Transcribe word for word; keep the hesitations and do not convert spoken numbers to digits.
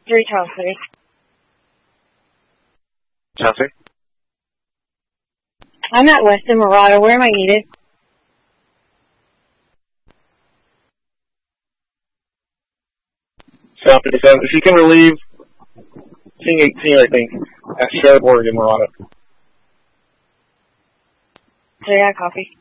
Three Chelsea. Chelsea? I'm at Weston Murata. Where am I needed? South fifty-seven. If you can relieve Senior eighteen, I think, at Sherwood, Oregon, Murata. Yeah, copy.